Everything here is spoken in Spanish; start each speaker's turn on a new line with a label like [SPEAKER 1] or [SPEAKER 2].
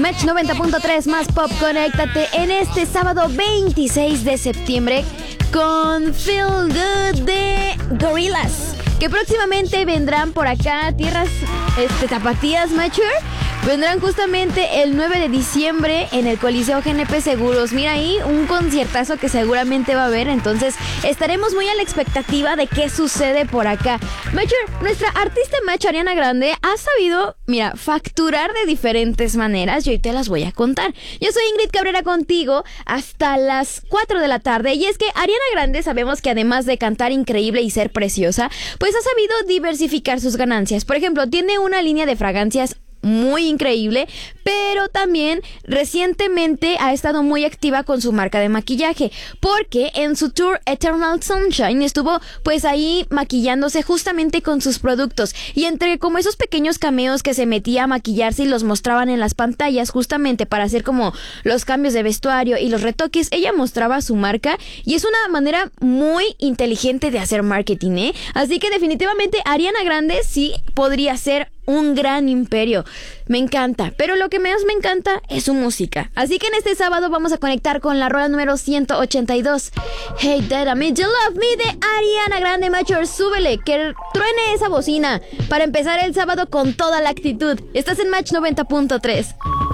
[SPEAKER 1] Match 90.3 más pop, conéctate en este sábado 26 de septiembre con Feel Good de Gorillaz, que próximamente vendrán por acá a tierras tapatías, Mature. Vendrán justamente el 9 de diciembre en el Coliseo GNP Seguros. Mira ahí, un conciertazo que seguramente va a haber. Entonces estaremos muy a la expectativa de qué sucede por acá. Mature, nuestra artista Match, Ariana Grande, ha sabido, facturar de diferentes maneras y hoy te las voy a contar. Yo soy Ingrid Cabrera contigo hasta las 4 de la tarde. Y es que Ariana Grande sabemos que además de cantar increíble y ser preciosa, pues ha sabido diversificar sus ganancias. Por ejemplo, tiene una línea de fragancias muy increíble, pero también recientemente ha estado muy activa con su marca de maquillaje, porque en su tour Eternal Sunshine estuvo pues ahí maquillándose justamente con sus productos, y entre como esos pequeños cameos que se metía a maquillarse y los mostraban en las pantallas justamente para hacer como los cambios de vestuario y los retoques, ella mostraba su marca, y es una manera muy inteligente de hacer marketing, así que definitivamente Ariana Grande sí podría ser un gran imperio. Me encanta, pero lo que más me encanta es su música. Así que en este sábado vamos a conectar con la rola número 182, Hey That I Made You Love Me, de Ariana Grande. Mature, súbele, que truene esa bocina para empezar el sábado con toda la actitud. Estás en Match 90.3.